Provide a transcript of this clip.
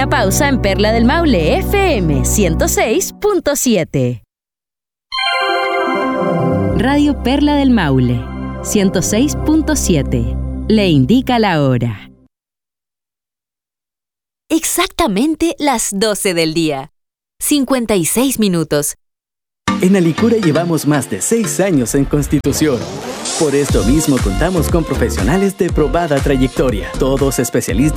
una pausa en Perla del Maule FM 106.7. Radio Perla del Maule 106.7. Le indica la hora. Exactamente las 12 del día. 56 minutos. En Alicura llevamos más de 6 años en Constitución. Por esto mismo contamos con profesionales de probada trayectoria, todos especialistas